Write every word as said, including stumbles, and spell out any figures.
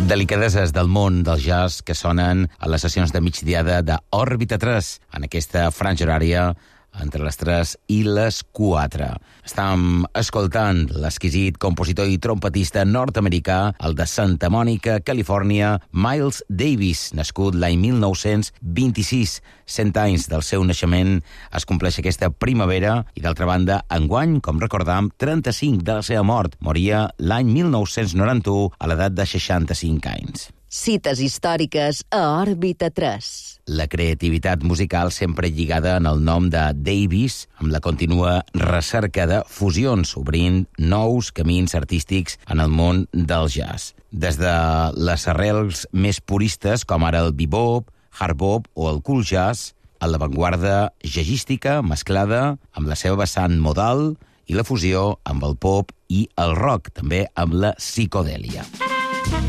Delicadeses del món del jazz que sonen a les sessions de migdiada d'Òrbita tres, en aquesta franja horària entre les tres i les quatre. Estem escoltant l'exquisit compositor i trompetista nord-americà, el de Santa Mònica, Califòrnia, Miles Davis, nascut l'any mil nou-cents vint-i-sis. Cent anys del seu naixement es compleix aquesta primavera i, d'altra banda, enguany, com recordam, trenta-cinc de la seva mort. Moria l'any mil nou-cents noranta-u a l'edat de seixanta-cinc anys. Cites històriques a Òrbita tres. La creativitat musical sempre lligada en el nom de Davis, amb la contínua recerca de fusions, obrint nous camins artístics en el món del jazz. Des de les arrels més puristes, com ara el bebop, hard bop o el cool jazz, a l'avantguarda jazzística mesclada amb la seva vessant modal i la fusió amb el pop i el rock, també amb la psicodèlia.